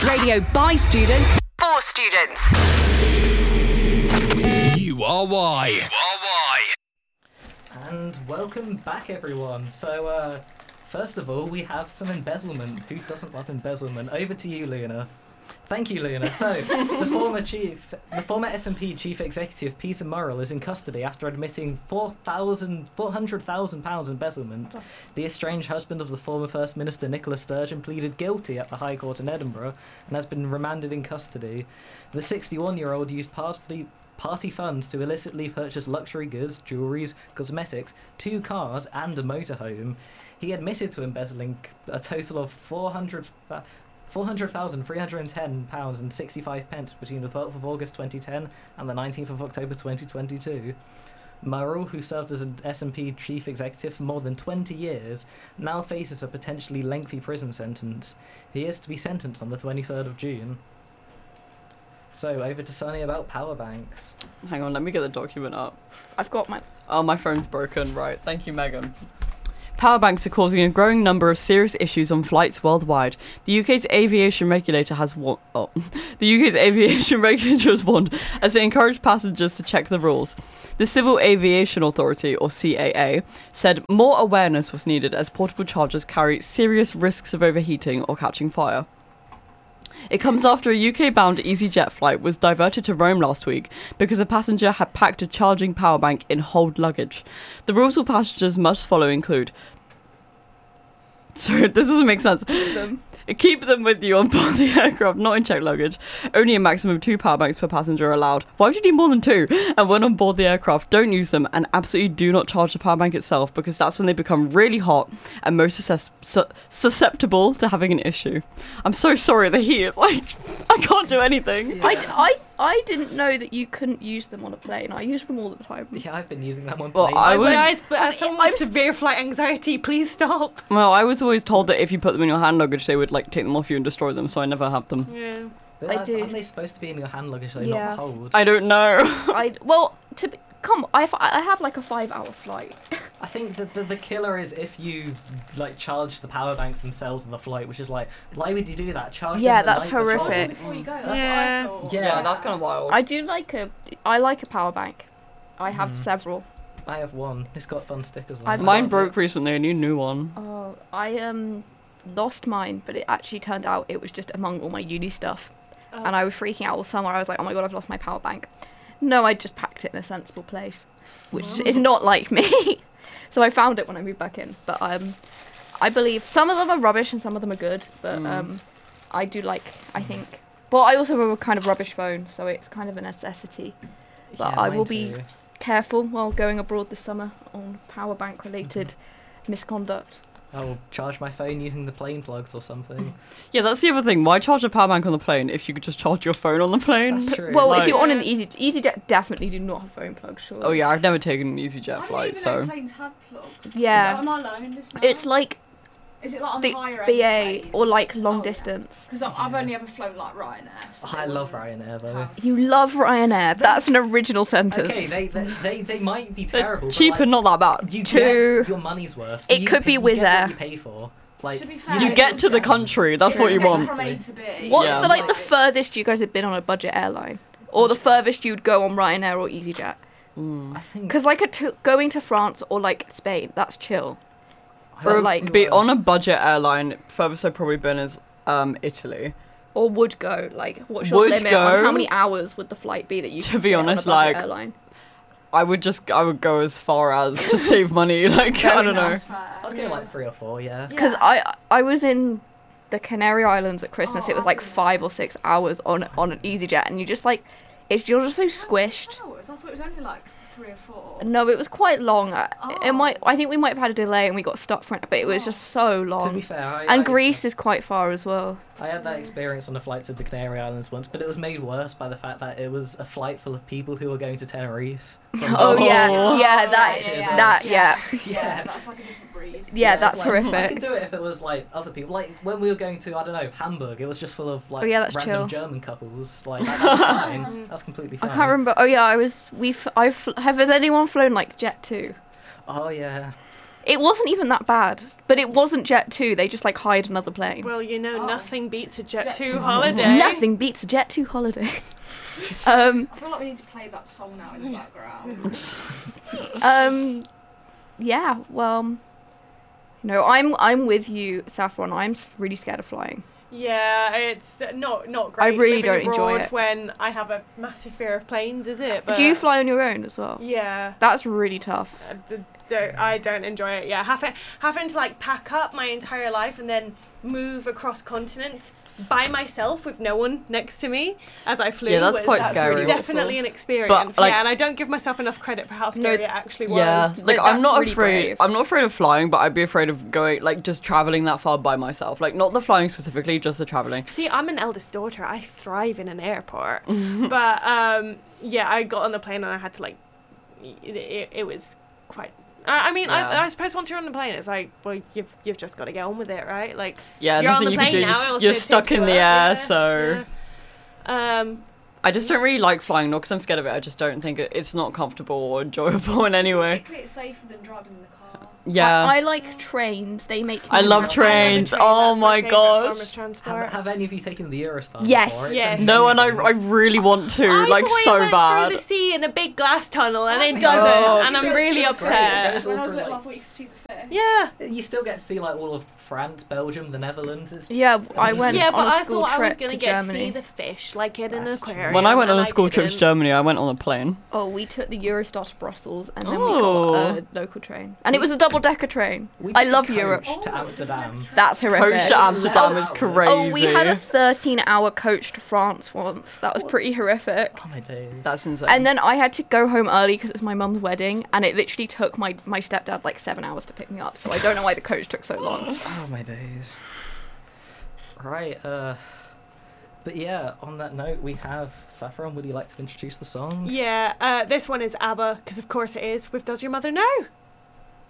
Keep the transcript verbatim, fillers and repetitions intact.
Radio by students, for students. You are why. You are why. And welcome back, everyone. So, uh, first of all, we have some embezzlement. Who doesn't love embezzlement? Over to you, Luna. Thank you, Luna. So, the former chief, the former S and P chief executive, Peter Murrell, is in custody after admitting four hundred thousand pounds embezzlement. The estranged husband of the former First Minister, Nicola Sturgeon, pleaded guilty at the High Court in Edinburgh and has been remanded in custody. The sixty-one-year-old used partly party funds to illicitly purchase luxury goods, jewelleries, cosmetics, two cars and a motorhome. He admitted to embezzling a total of four hundred thousand three hundred ten pounds and sixty-five pence between the twelfth of August twenty ten and the nineteenth of October twenty twenty-two. Murrell, who served as an S and P chief executive for more than twenty years, now faces a potentially lengthy prison sentence. He is to be sentenced on the twenty-third of June. So, over to Sunny about power banks. Hang on, let me get the document up. I've got my... Oh, my phone's broken. Right, thank you, Megan. Power banks are causing a growing number of serious issues on flights worldwide. The U K's aviation regulator has warned. Oh, the U K's aviation regulator has warned as it encouraged passengers to check the rules. The Civil Aviation Authority, or C A A, said more awareness was needed as portable chargers carry serious risks of overheating or catching fire. It comes after a U K-bound EasyJet flight was diverted to Rome last week because a passenger had packed a charging power bank in hold luggage. The rules all passengers must follow include... Sorry, this doesn't make sense. Them. Keep them with you on board the aircraft, not in checked luggage. Only a maximum of two power banks per passenger are allowed. Why would you need more than two? And when on board the aircraft, don't use them and absolutely do not charge the power bank itself because that's when they become really hot and most susce- su- susceptible to having an issue. I'm so sorry, the heat is like, I can't do anything. Yeah. I, I, I didn't know that you couldn't use them on a plane. I use them all the time. Yeah, I've been using them on well, planes. I was, Guys, but as someone with severe flight anxiety, please stop. Well, I was always told that if you put them in your hand luggage, they would like take them off you and destroy them, so I never have them. Yeah. But I aren't, do. Aren't they supposed to be in your hand luggage, though, Yeah. not hold? I don't know. I well, to be, come, I I have like a five-hour flight. I think that the, the killer is if you like charge the power banks themselves on the flight, which is like, why would you do that? Charge Yeah, them the that's night before. horrific. Before you go, that's Yeah. what I thought. Yeah. Yeah, that's kind of wild. I do like a, I like a power bank. I have Mm. several. I have one. It's got fun stickers on I've it. Mine broke recently, I need a new one. Oh, I um lost mine, but it actually turned out it was just among all my uni stuff, Oh. and I was freaking out all summer. I was like, oh my god, I've lost my power bank. No, I just packed it in a sensible place, which is not like me. So I found it when I moved back in. But um, I believe some of them are rubbish and some of them are good. But Mm. um, I do like, I think. But I also have a kind of rubbish phone, so it's kind of a necessity. But Yeah, I mine will be too. careful while going abroad this summer on power bank related misconduct. I will charge my phone using the plane plugs or something. Yeah, that's the other thing. Why charge a power bank on the plane if you could just charge your phone on the plane? That's true. Well, if Like- you're on an easy EasyJet, definitely do not have phone plugs. Sure. Oh yeah, I've never taken an I EasyJet didn't flight, even so... know planes had plugs. Yeah. Is that, am I learning this now? It's like Is it like on the higher B A end or like planes? long Oh, yeah. distance. Because I've only ever flown like Ryanair. So Oh, I they love wouldn't Ryanair though. have- You love Ryanair. That's an original sentence. Okay, they they, they, they might be They're terrible. but, cheap like, and not that bad. You True. get your money's worth. It you, could be you Wizz get what Air. you pay for. Like, To be fair, You it get was to the just- country, that's Yeah, what you it's want. From A to B. What's Yeah. the like the furthest you guys have been on a budget airline, or the furthest you'd go on Ryanair or EasyJet? Mm. I think Because like a t- going to France or like Spain, that's chill. I or, went like, to, Be uh, on a budget airline, furthest I've probably been is um, Italy. Or would go. Like, what's your Would limit go. on how many hours would the flight be that you? To could be sit on a honest, budget like, airline? I would just, I would go as far as to save money, like, I don't know. That's fair. I'd go like three or four, yeah. Because Yeah. I I was in the Canary Islands at Christmas. Oh, it was like I've been five or six hours on on an EasyJet, and you just like, it's you're just so squished. Hours? I thought it was only like three or four. No, it was quite long. Uh, It Oh. might. I think we might have had a delay and we got stuck for it, but it was just so To long. be fair, I, And I, Greece is quite far as well. I had that experience on a flight to the Canary Islands once, but it was made worse by the fact that it was a flight full of people who were going to Tenerife. from Oh Bali. yeah, Oh. yeah, that, yeah, yeah. that, yeah, Yeah, Yeah. that's like a different breed. yeah, it's that's like, I could horrific. do it if it was like other people. Like when we were going to, I don't know, Hamburg, it was just full of like Oh, yeah, that's random chill. German couples. Like that, that was fine. That's completely I fine. can't remember. Oh yeah, I was. We. F- I. Fl- have has anyone flown like Jet two? Oh yeah. It wasn't even that bad, but it wasn't Jet two. They just like hired another plane. Well, you know, Oh. nothing beats a Jet, Jet two two holiday. Nothing beats a Jet two holiday. um, I feel like we need to play that song now in the background. um, yeah. Well, no, I'm I'm with you, Saffron. I'm s- really scared of flying. Yeah, it's not not great. I really living don't enjoy abroad it. when I have a massive fear of planes, is it? But Do you fly on your own as well? Yeah. That's really tough. I d- don't, I don't enjoy it. Yeah, having having to like pack up my entire life and then move across continents by myself with no one next to me as I flew. Yeah, that's was quite That's scary. really definitely an experience. like- yeah, and I don't give myself enough credit for how No, scary it actually was. Yeah, like Th- I'm that's not really afraid. brave. I'm not afraid of flying, but I'd be afraid of going, like, just traveling that far by myself. Like, not the flying specifically, just the traveling. See, I'm an eldest daughter. I thrive in an airport. but um, yeah, I got on the plane and I had to like, it, it, it was quite. I, I mean, Yeah. I, I suppose once you're on the plane, it's like, well, you've you've just got to get on with it, right? Like, Yeah, you're on nothing the you plane can do. now. it'll You're t- stuck take in you the up, air, yeah, so yeah. Um, I just don't really like flying, not because I'm scared of it. I just don't think it, it's not comfortable or enjoyable in any way. Statistically, it's safer than driving in the car. Yeah, I, I like trains. They make. I me love happy. trains. train, Oh that's my favourite God. form of Have, transport. have any of you taken the Eurostar Yes. before? It's Yes. no, and I, amazing. I really want to, I like, thought so it went bad. through the sea in a big glass tunnel, and Oh it my doesn't, God. and I'm You go really see the upset. It's When I all was for, little, I like- thought you could see the fish. Yeah. You still get to see like all of France, Belgium, the Netherlands. It's Yeah, I went Yeah, but on a I school thought I trip was gonna to get Germany. to see the fish, like in an That's true. aquarium. When I went on and a school trip to didn't. Germany, I went on a plane. Oh, we took the Eurostar to Brussels, and then Oh. we got a local train, and it was a double-decker train. We I took a love coach Europe. to Amsterdam. That's horrific. Coach to Amsterdam is Oh, crazy. Oh, we had a thirteen-hour coach to France once. That was pretty horrific. Oh my days. That's insane. And then I had to go home early because it was my mum's wedding, and it literally took my, my stepdad like seven hours to pick me up. So I don't know why the coach took so long. Oh my days. Right, uh but yeah, on that note we have Saffron, would you like to introduce the song? Yeah, uh, this one is ABBA, because of course it is, with Does Your Mother Know?